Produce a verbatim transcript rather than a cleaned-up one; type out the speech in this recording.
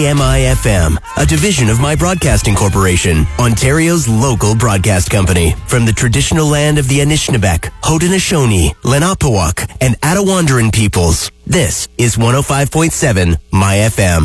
M I F M, a division of My Broadcasting Corporation, Ontario's local broadcast company. From the traditional land of the Anishinaabeg, Haudenosaunee, Lenapehoik, and Attawandaron peoples, this is one oh five point seven My F M.